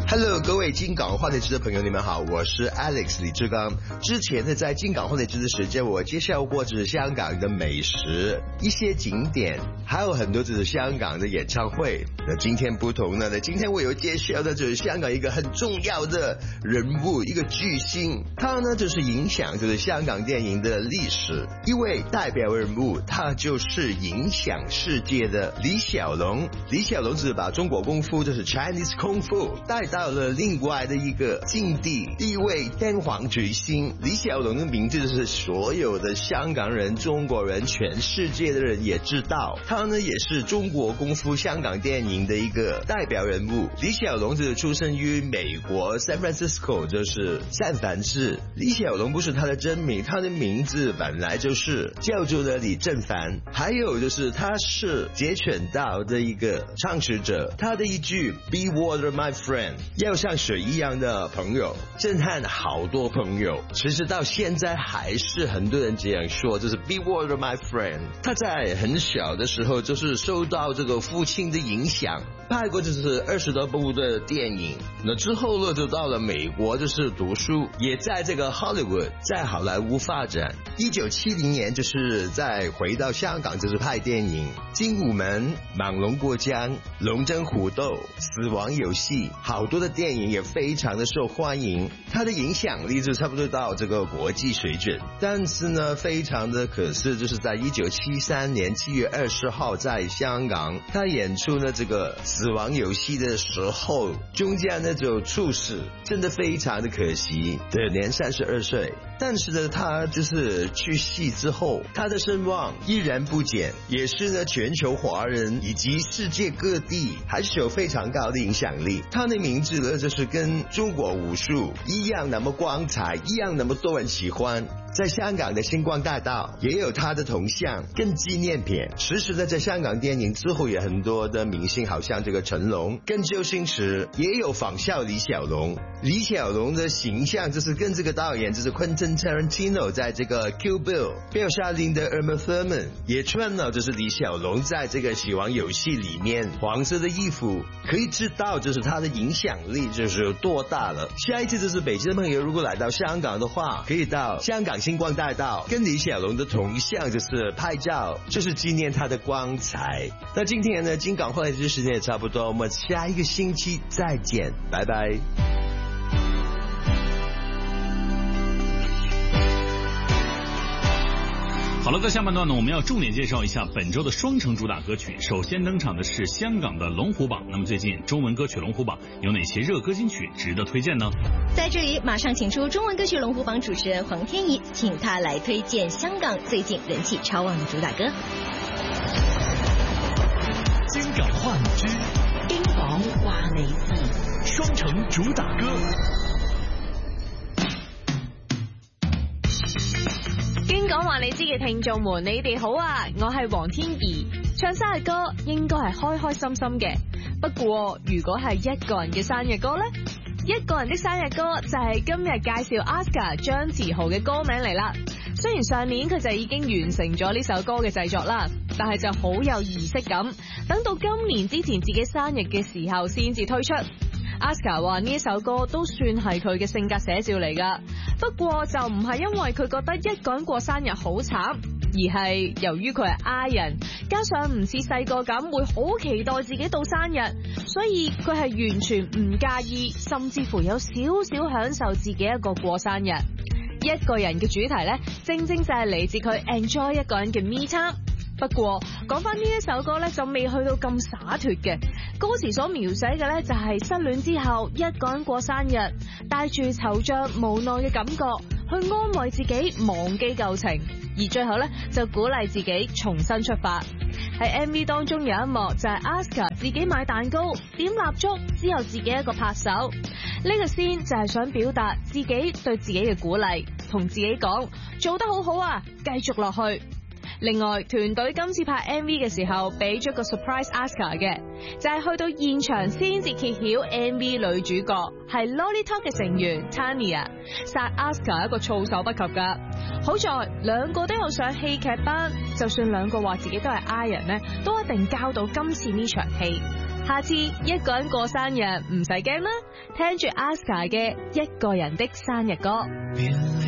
Hello， 各位金港话题之的朋友，你们好，我是 Alex 李志刚。之前呢，在金港话题之的时间，我介绍过就是香港的美食、一些景点，还有很多就是香港的演唱会。那今天不同呢，今天我有介绍的就是香港一个很重要的人物，一个巨星，他呢就是影响就是香港电影的历史，一位代表人物，他就是影响世界的李小龙。李小龙是把中国功夫就是 Chinese 功夫带到了另外的一个境地，一位天皇巨星。李小龙的名字就是所有的香港人、中国人、全世界的人也知道，他呢也是中国功夫香港电影的一个代表人物。李小龙是出生于美国 San Francisco， 就是三藩市。李小龙不是他的真名，他的名字本来就是叫做的李正凡。还有就是他是截拳道的一个创始者，他的一句 Be water my friend， 要像水一样的朋友，震撼好多朋友。其实到现在还是很多人这样说，就是 Be water my friend。 他在很小的时候就是受到这个父亲的影响，拍过就是20多部的电影。那之后呢，就到了美国就是读书，也在这个 Hollywood 在好莱坞发展。1970年就是再回到香港就是拍电影，精武门、猛龙过江、龙争虎斗、死亡游戏，好多的电影也非常的受欢迎。他的影响力就差不多到这个国际水准。但是呢，非常的可惜，就是在1973年7月20号在香港他演出呢这个死亡游戏的时候，中间呢就猝死，真的非常的可惜，年32岁。但是呢，他就是去世之后，他的声望依然不减，也是呢全球华人以及世界各地还是有非常高的影响力。他的名字呢就是跟中国武术一样那么光彩，一样那么多人喜欢。在香港的星光大道也有他的铜像跟纪念品。其实呢，在香港电影之后也很多的明星，好像这个成龙跟周星驰也有仿效李小龙。李小龙的形象就是跟这个导演就是 Quentin Tarantino 在这个 Kill Bill 标杀林的 Uma Thurman 也穿了就是李小龙在这个死亡游戏里面黄色的衣服，可以知道就是他的影响力就是有多大了。下一次就是北京的朋友如果来到香港的话，可以到香港星光大道跟李小龙的铜像就是拍照，就是纪念他的光彩。那今天呢，金港话题的时间也差不多，我们下一个星期再见，拜拜。 好了，在下半段呢，我们要重点介绍一下本周的双城主打歌曲。首先登场的是香港的龙虎榜。那么最近中文歌曲龙虎榜有哪些热歌金曲值得推荐呢？ 在这里马上请出中文歌曲龙虎榜主持人黄天怡，请他来推荐香港最近人气超旺的主打歌。 金港话语之香港话你知， 双城主打歌。 香港話你知嘅聽眾們，你哋好啊！我係黃天怡，唱生日歌應該係開開心心嘅。不過如果係一個人嘅生日歌呢？一個人的生日歌就係今日介紹 Aska 張志豪嘅歌名嚟啦。雖然上年佢就已經完成咗呢首歌嘅製作啦，但係就好有儀式感，等到今年之前自己生日嘅時候先至推出。Aska 話呢一首歌都算係佢嘅性格寫照嚟㗎，不過就唔係因為佢覺得一個人過生日好慘，而係由於佢係 I 人，加上唔似細個咁會好期待自己到生日，所以佢係完全唔介意，甚至乎有少少享受自己一個過生日。一個人嘅主題呢，正正就係嚟自佢 enjoy 一個人嘅 me time。不過講翻呢一首歌呢，就未去到咁灑脫嘅，歌詞所描寫嘅呢，就係失戀之後一個人過生日，帶住惆悵無奈嘅感覺去安慰自己忘記舊情，而最後呢，就鼓勵自己重新出發。喺 MV 當中有一幕就係 Aska 自己買蛋糕點蠟燭之後自己一個拍手，呢個 scene 就係想表達自己對自己嘅鼓勵，同自己講做得好好啊，繼續落去。另外團隊今次拍 MV 嘅時候俾咗個 surprise Aska 嘅，就係去到現場先至揭曉 MV 女主角係 Lolly Talk 嘅成員 Tanya， 殺 Aska 一個措手不及㗎。好在兩個都有上戲劇班，就算兩個話自己都係 I 人呢，都一定交到今次呢場戲。 下次一個人過生日唔使驚啦，聽住 Aska 嘅一個人的生日歌。